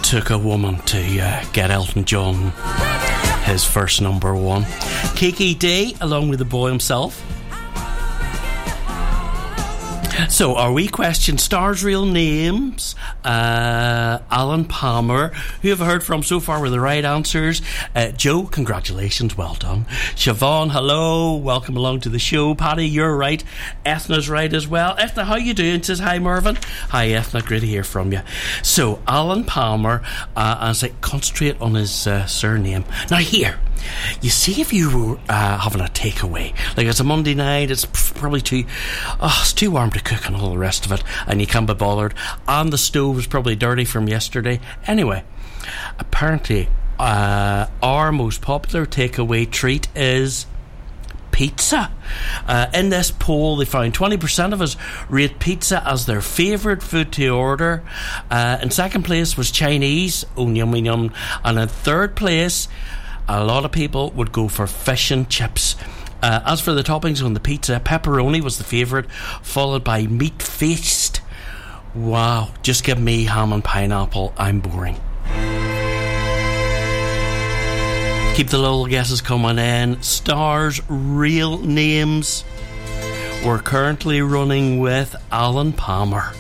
took a woman to get Elton John his first number one. Kiki D, along with the boy himself. So, our wee question, stars' real names. Alan Palmer, who have heard from so far with the right answers. Joe, congratulations, well done. Siobhan, hello, welcome along to the show. Paddy, you're right. Ethna's right as well. Ethna, how you doing? Says hi, Mervyn. Hi, Ethna, great to hear from you. So, Alan Palmer, as I concentrate on his surname. Now, here, you see, if you were having a takeaway, like it's a Monday night, it's probably it's too warm to cook and all the rest of it, and you can't be bothered, and the stove is probably dirty from yesterday. Anyway, apparently our most popular takeaway treat is pizza. In this poll, they found 20% of us rate pizza as their favourite food to order. In second place was Chinese, oh yum yum, and in third place, a lot of people would go for fish and chips. As for the toppings on the pizza, pepperoni was the favourite, followed by meat feast. Wow, just give me ham and pineapple, I'm boring. Keep the little guesses coming in. Stars' real names. We're currently running with Alan Palmer.